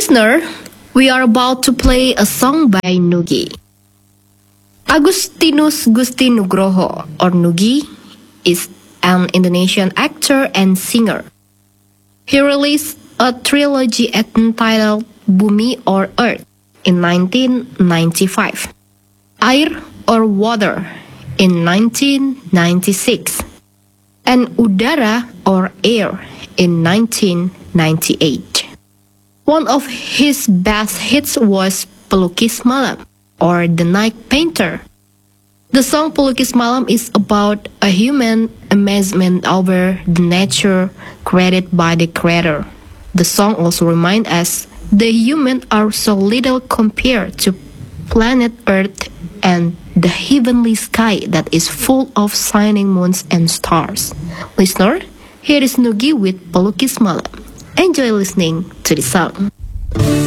Listener, we are about to play a song by Nugi. Agustinus Gusti Nugroho, or Nugi, is an Indonesian actor and singer. He released a trilogy entitled Bumi or Earth in 1995, Air or Water in 1996, and Udara or Air in 1998. One of his best hits was Pelukis Malam, or The Night Painter. The song Pelukis Malam is about a human amazement over the nature created by the Creator. The song also reminds us the humans are so little compared to planet Earth and the heavenly sky that is full of shining moons and stars. Listener, here is Nugi with Pelukis Malam. Enjoy listening to the song.